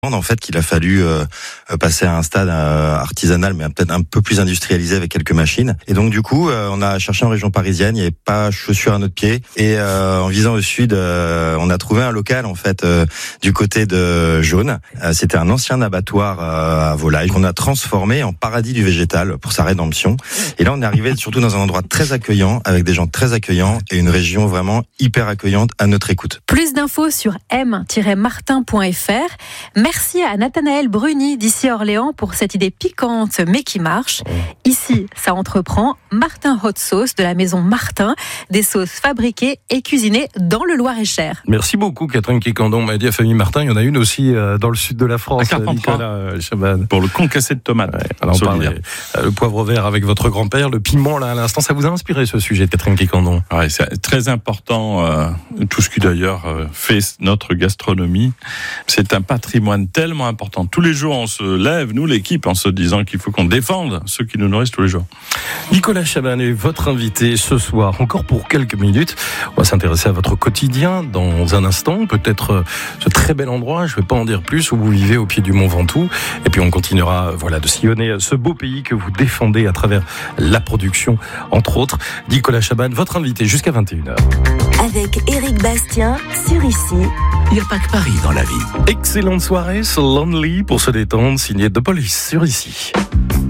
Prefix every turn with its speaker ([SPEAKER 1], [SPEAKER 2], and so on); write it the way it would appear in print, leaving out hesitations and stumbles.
[SPEAKER 1] En fait, qu'il a fallu passer à un stade artisanal, mais peut-être un peu plus industrialisé avec quelques machines. Et donc du coup, on a cherché en région parisienne, il n'y avait pas chaussure à notre pied. Et en visant au sud, on a trouvé un local en fait du côté de Jaune. C'était un ancien abattoir à volailles qu'on a transformé en paradis du végétal pour sa rédemption. Et là, on est arrivé surtout dans un endroit très accueillant, avec des gens très accueillants et une région vraiment hyper accueillante à notre écoute.
[SPEAKER 2] Plus d'infos sur m-martin.fr. Merci à Nathanaël Bruni d'ici Orléans pour cette idée piquante mais qui marche. Ici, ça entreprend Martin Hot Sauce de la maison Martin, des sauces fabriquées et cuisinées dans le Loir-et-Cher.
[SPEAKER 3] Merci beaucoup Catherine Quiquendon. M'a dit à famille Martin, il y en a une aussi dans le sud de la France.
[SPEAKER 4] Nicolas Chaban. Pour le concassé de tomates.
[SPEAKER 3] Ouais, alors on parlait le poivre vert avec votre grand-père, le piment là à l'instant, ça vous a inspiré ce sujet de Catherine Quiquendon?
[SPEAKER 4] Ouais, c'est très important, tout ce qui d'ailleurs fait notre gastronomie. C'est un patrimoine tellement important. Tous les jours, on se lève, nous, l'équipe, en se disant qu'il faut qu'on défende ceux qui nous nourrissent tous les jours.
[SPEAKER 3] Nicolas Chaban est votre invité ce soir, encore pour quelques minutes. On va s'intéresser à votre quotidien dans un instant. Peut-être ce très bel endroit, je ne vais pas en dire plus, où vous vivez au pied du Mont Ventoux. Et puis on continuera de sillonner ce beau pays que vous défendez à travers la production, entre autres. Nicolas Chaban, votre invité jusqu'à 21h.
[SPEAKER 5] Avec Éric Bastien sur Ici.
[SPEAKER 6] Il n'y a pas que Paris dans la vie.
[SPEAKER 3] Excellente soirée, So Lonely pour se détendre, signé The Police sur Ici.